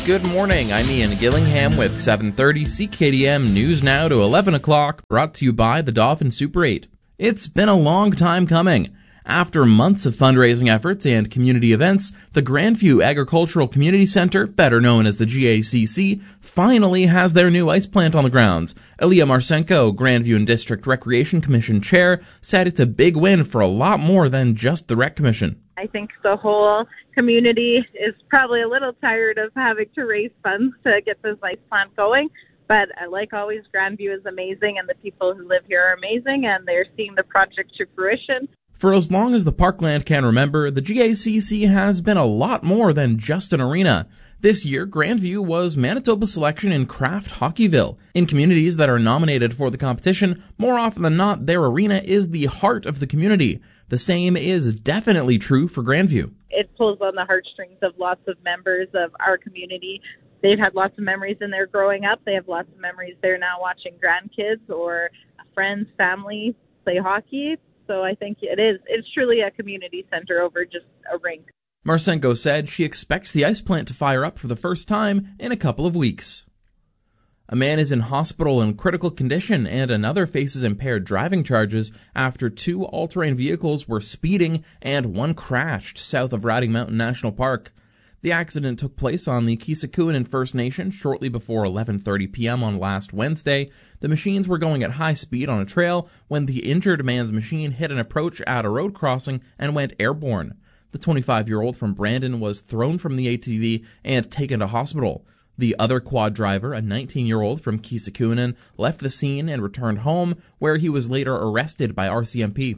good morning. I'm Ian Gillingham with 7:30 CKDM News Now to 11 o'clock, brought to you by the Dauphin Super 8. It's been a long time coming. After months of fundraising efforts and community events, the Grandview Agricultural Community Center, better known as the GACC, finally has their new ice plant on the grounds. Aaliyah Marsenko, Grandview and District Recreation Commission Chair, said it's a big win for a lot more than just the Rec Commission. I think the whole community is probably a little tired of having to raise funds to get this ice plant going. But like always, Grandview is amazing, and the people who live here are amazing, and they're seeing the project to fruition. For as long as the Parkland can remember, the GACC has been a lot more than just an arena. This year, Grandview was Manitoba's selection in Craft Hockeyville. In communities that are nominated for the competition, more often than not, their arena is the heart of the community. The same is definitely true for Grandview. It pulls on the heartstrings of lots of members of our community. They've had lots of memories in there growing up. They have lots of memories there now watching grandkids or friends, family play hockey. So I think it's truly a community center over just a rink. Marsenko said she expects the ice plant to fire up for the first time in a couple of weeks. A man is in hospital in critical condition, and another faces impaired driving charges after two all-terrain vehicles were speeding and one crashed south of Riding Mountain National Park. The accident took place on the Kisakoonan First Nation shortly before 11:30 p.m. on last Wednesday. The machines were going at high speed on a trail when the injured man's machine hit an approach at a road crossing and went airborne. The 25-year-old from Brandon was thrown from the ATV and taken to hospital. The other quad driver, a 19-year-old from Kisakoonan, left the scene and returned home, where he was later arrested by RCMP.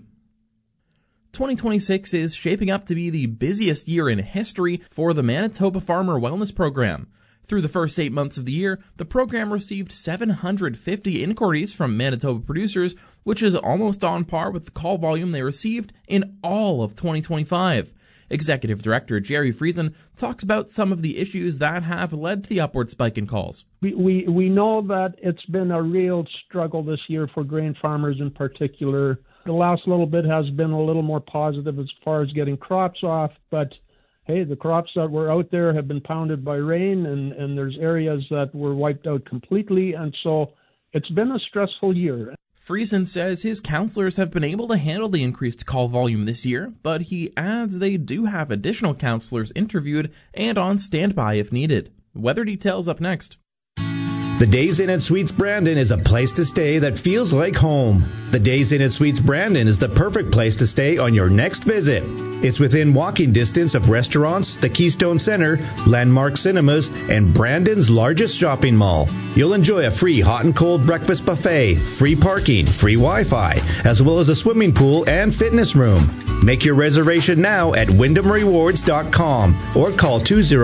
2026 is shaping up to be the busiest year in history for the Manitoba Farmer Wellness Program. Through the first 8 months of the year, the program received 750 inquiries from Manitoba producers, which is almost on par with the call volume they received in all of 2025. Executive Director Jerry Friesen talks about some of the issues that have led to the upward spike in calls. We know that it's been a real struggle this year for grain farmers in particular. The last little bit has been a little more positive as far as getting crops off, but hey, the crops that were out there have been pounded by rain, and there's areas that were wiped out completely, and so it's been a stressful year. Friesen says his counselors have been able to handle the increased call volume this year, but he adds they do have additional counselors interviewed and on standby if needed. Weather details up next. The Days Inn at Suites Brandon is a place to stay that feels like home. The Days Inn at Suites Brandon is the perfect place to stay on your next visit. It's within walking distance of restaurants, the Keystone Center, Landmark Cinemas, and Brandon's largest shopping mall. You'll enjoy a free hot and cold breakfast buffet, free parking, free Wi-Fi, as well as a swimming pool and fitness room. Make your reservation now at WyndhamRewards.com or call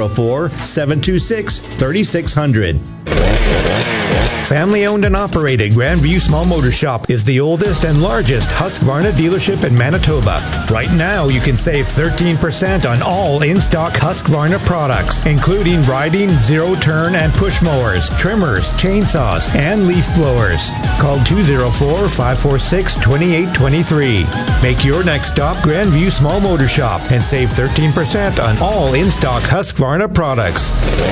204-726-3600. Family-owned and operated Grandview Small Motor Shop is the oldest and largest Husqvarna dealership in Manitoba. Right now, you can save 13% on all in-stock Husqvarna products, including riding, zero-turn, and push mowers, trimmers, chainsaws, and leaf blowers. Call 204-546-2823. Make your next stop Grandview Small Motor Shop and save 13% on all in-stock Husqvarna products.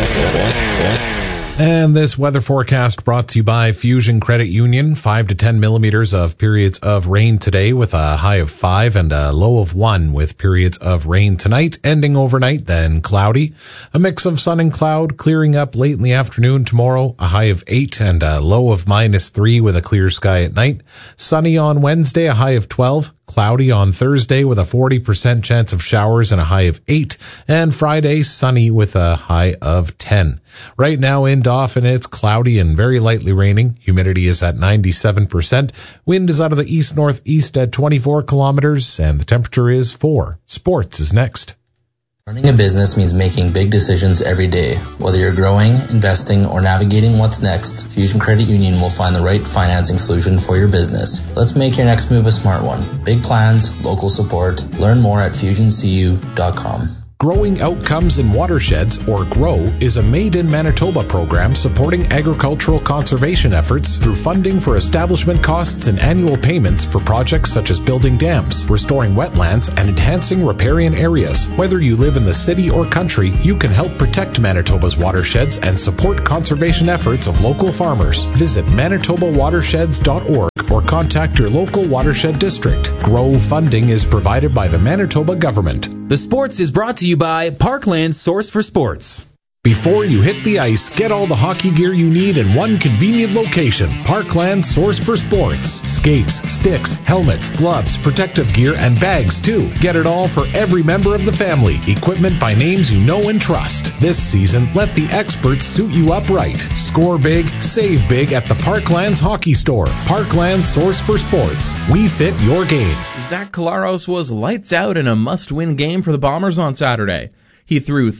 And this weather forecast brought to you by Fusion Credit Union. 5 to 10 millimeters of periods of rain today with a high of 5 and a low of 1 with periods of rain tonight, ending overnight, then cloudy. A mix of sun and cloud clearing up late in the afternoon tomorrow, a high of 8 and a low of -3 with a clear sky at night. Sunny on Wednesday, a high of 12. Cloudy on Thursday with a 40% chance of showers and a high of 8. And Friday, sunny with a high of 10. Right now in Dauphin, it's cloudy and very lightly raining. Humidity is at 97%. Wind is out of the east-northeast at 24 kilometers, and the temperature is 4. Sports is next. Running a business means making big decisions every day. Whether you're growing, investing, or navigating what's next, Fusion Credit Union will find the right financing solution for your business. Let's make your next move a smart one. Big plans, local support. Learn more at FusionCU.com. Growing Outcomes in Watersheds, or GROW, is a Made in Manitoba program supporting agricultural conservation efforts through funding for establishment costs and annual payments for projects such as building dams, restoring wetlands, and enhancing riparian areas. Whether you live in the city or country, you can help protect Manitoba's watersheds and support conservation efforts of local farmers. Visit manitobawatersheds.org or contact your local watershed district. GROW funding is provided by the Manitoba government. The Sports is brought to you by Parkland Source for Sports. Before you hit the ice, get all the hockey gear you need in one convenient location. Parkland Source for Sports. Skates, sticks, helmets, gloves, protective gear, and bags too. Get it all for every member of the family. Equipment by names you know and trust. This season, let the experts suit you up right. Score big, save big at the Parkland's Hockey Store. Parkland Source for Sports. We fit your game. Zach Collaros was lights out in a must-win game for the Bombers on Saturday. He threw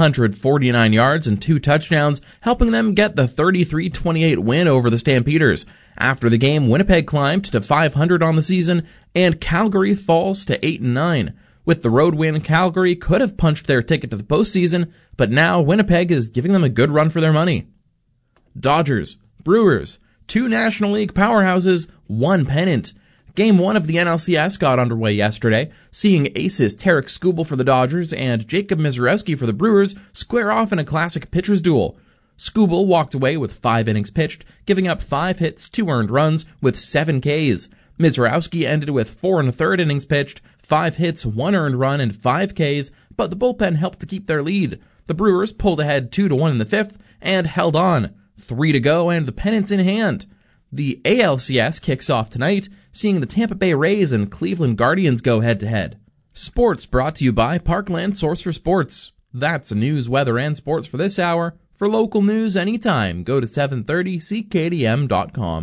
349 yards and 2 touchdowns, helping them get the 33-28 win over the Stampeders. After the game, Winnipeg climbed to 500 on the season, and Calgary falls to 8-9. With the road win, Calgary could have punched their ticket to the postseason, but now Winnipeg is giving them a good run for their money. Dodgers, Brewers, 2 National League powerhouses, 1 pennant. Game 1 of the NLCS got underway yesterday, seeing aces Tarek Skubal for the Dodgers and Jacob Misiorowski for the Brewers square off in a classic pitcher's duel. Skubal walked away with 5 innings pitched, giving up 5 hits, 2 earned runs, with 7 Ks. Misiorowski ended with 4 1/3 innings pitched, 5 hits, 1 earned run, and 5 Ks, but the bullpen helped to keep their lead. The Brewers pulled ahead 2-1 in the 5th and held on. 3 to go and the pennant's in hand. The ALCS kicks off tonight, seeing the Tampa Bay Rays and Cleveland Guardians go head-to-head. Sports brought to you by Parkland Source for Sports. That's the news, weather, and sports for this hour. For local news anytime, go to 730ckdm.com.